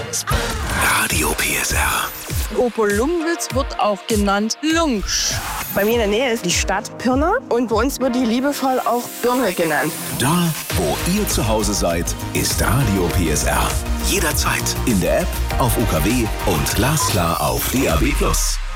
Radio PSR. Oberlungwitz wird auch genannt Lungsch. Bei mir in der Nähe ist die Stadt Pirna und bei uns wird die liebevoll auch Birne genannt. Da, wo ihr zu Hause seid, ist Radio PSR. Jederzeit in der App, auf UKW und glasklar auf DAB+.